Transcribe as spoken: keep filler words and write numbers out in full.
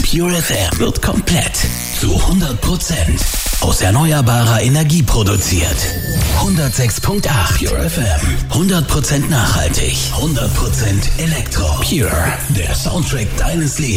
Pure F M wird komplett zu hundert Prozent aus erneuerbarer Energie produziert. hundertsechs Komma acht Pure F M. hundert Prozent nachhaltig. hundert Prozent Elektro. Pure. Der Soundtrack deines Lebens.